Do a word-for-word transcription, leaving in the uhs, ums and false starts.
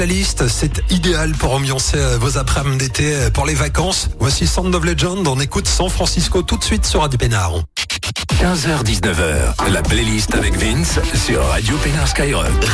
La liste, c'est idéal pour ambiancer vos après-midi d'été, pour les vacances. Voici Sound of Legend, on écoute San Francisco tout de suite sur Radio Pénard. quinze heures dix-neuf heures, la playlist avec Vince sur Radio Pénard Skyrock.